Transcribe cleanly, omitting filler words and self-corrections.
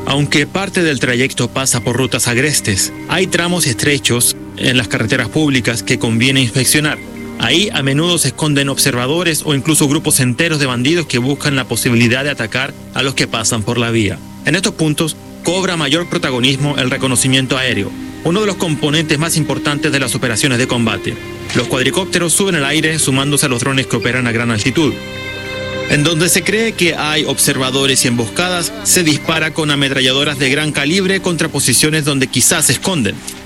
Aunque parte del trayecto pasa por rutas agrestes, hay tramos estrechos en las carreteras públicas que conviene inspeccionar. Ahí a menudo se esconden observadores o incluso grupos enteros de bandidos que buscan la posibilidad de atacar a los que pasan por la vía. En estos puntos cobra mayor protagonismo el reconocimiento aéreo, uno de los componentes más importantes de las operaciones de combate. Los cuadricópteros suben al aire sumándose a los drones que operan a gran altitud. En donde se cree que hay observadores y emboscadas, se dispara con ametralladoras de gran calibre contra posiciones donde quizás se esconden.